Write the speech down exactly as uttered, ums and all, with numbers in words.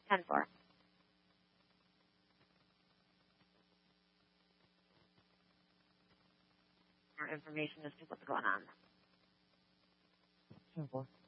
ten four. More information as to what's going on. ten four.